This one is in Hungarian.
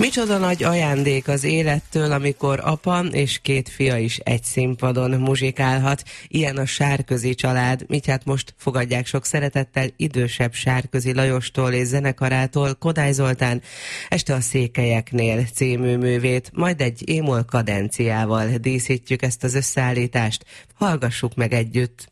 Micsoda nagy ajándék az élettől, amikor apa és két fia is egy színpadon muzsikálhat. Ilyen a Sárközi család. Így hát most fogadják sok szeretettel idősebb Sárközi Lajostól és zenekarától Kodály Zoltán Este a székelyeknél című művét, majd egy émol kadenciával díszítjük ezt az összeállítást. Hallgassuk meg együtt.